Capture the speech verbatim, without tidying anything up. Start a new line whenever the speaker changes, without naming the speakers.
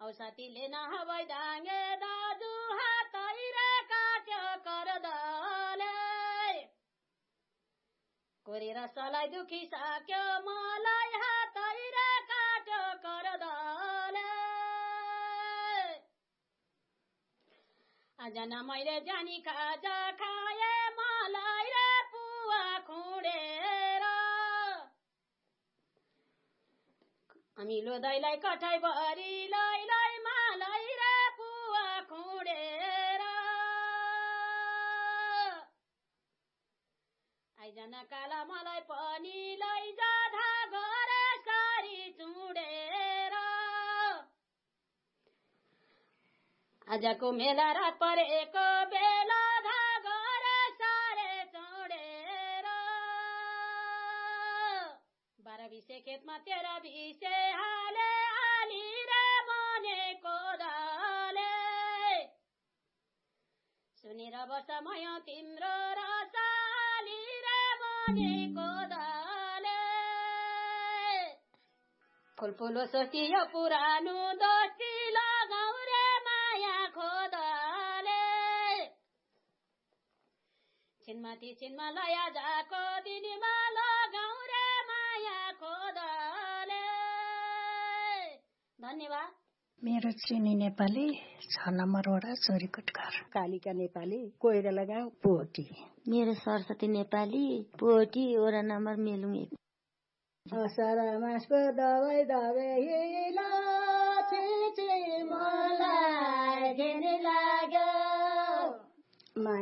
औसातीले नहबै दाङ्गे दाजु हातैरे काट्यो करदले कोरी रसलाई दुखिसक्यो मलाई हातैरे काट्यो करदले आज न मैले जानी खाजा खाए मलाई रे पुवा खुडेर अमिलो दैलाई कठै भरी लै लै मलाई रे पुवा खुडेर आइजन काला मलाई पनि लैजा धागरे सारी चुडेर आजको मेला रात परेको बेला धागरे सारे चुडेर बाह्र बिसे खेतमा तेह्र बिसे हाले आली रे मनेको दाले सुनेर बस मयो तिम्रो रसाली रे मनेको दाले फुलफुलो सोचियो पुरानो दोस्ती लगाउ रे माया खोदाले छिनमाथि छिनमा लया जाको दिनमा लगाउ रे माया खोदाले। धन्यवाद।
मेरो चिनी नेपाली छ नम्बर वडा चोरीकोट घर।
कालिका नेपाली कोइराला गाउँ पोटी।
मेरो सरस्वती नेपाली पोटी वडा नम्बर मेलुङ एक।
असार मासको दबाई दबाई हिला छिछि मलाई घेनिला